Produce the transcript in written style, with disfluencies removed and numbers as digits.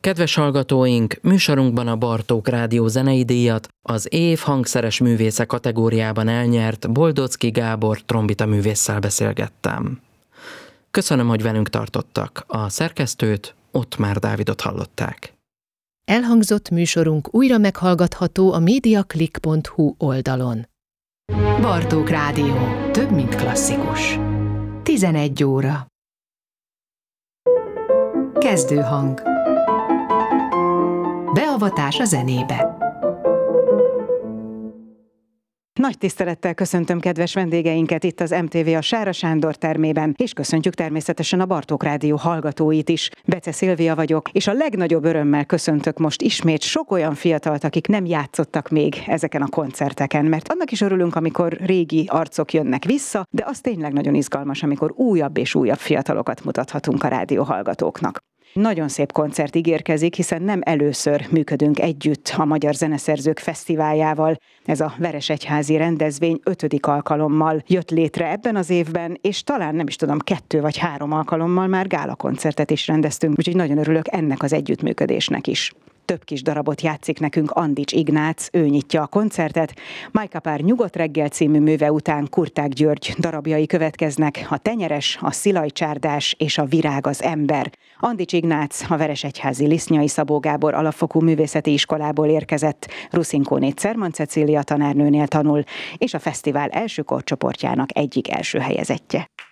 Kedves hallgatóink, műsorunkban a Bartók Rádió zenei díjat az év hangszeres művésze kategóriában elnyert Boldocki Gábor trombita művésszel beszélgettem. Köszönöm, hogy velünk tartottak. A szerkesztőt, Ottmár Dávidot hallották. Elhangzott műsorunk újra meghallgatható a mediaclick.hu oldalon. Bartók Rádió. Több, mint klasszikus. 11 óra. Kezdőhang. Beavatás a zenébe. Nagy tisztelettel köszöntöm kedves vendégeinket itt az MTV a Sára Sándor termében, és köszöntjük természetesen a Bartók Rádió hallgatóit is. Bece Szilvia vagyok, és a legnagyobb örömmel köszöntök most ismét sok olyan fiatalt, akik nem játszottak még ezeken a koncerteken, mert annak is örülünk, amikor régi arcok jönnek vissza, de az tényleg nagyon izgalmas, amikor újabb és újabb fiatalokat mutathatunk a rádió hallgatóknak. Nagyon szép koncert ígérkezik, hiszen nem először működünk együtt a Magyar Zeneszerzők Fesztiváljával. Ez a Veresegyházi rendezvény 5. alkalommal jött létre ebben az évben, és talán nem is tudom, 2 vagy 3 alkalommal már gálakoncertet is rendeztünk, úgyhogy nagyon örülök ennek az együttműködésnek is. Több kis darabot játszik nekünk Andics Ignác, ő nyitja a koncertet. Majka Pár Nyugodt reggel című műve után Kurták György darabjai következnek, a Tenyeres, a Szilajcsárdás és a Virág az ember. Andics Ignác a Veresegyházi Lisznyai Szabó Gábor Alapfokú Művészeti Iskolából érkezett, Ruszinkónét Czerman Cecília tanárnőnél tanul, és a fesztivál első korcsoportjának egyik első helyezettje.